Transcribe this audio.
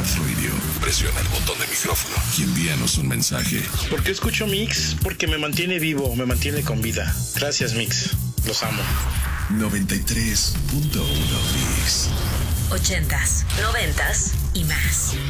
iHeartRadio. Presiona el botón de micrófono y envíanos un mensaje. ¿Por qué escucho Mix? Porque me mantiene vivo, me mantiene con vida. Gracias, Mix. Los amo. 93.1 Mix. 80s, 90s y más.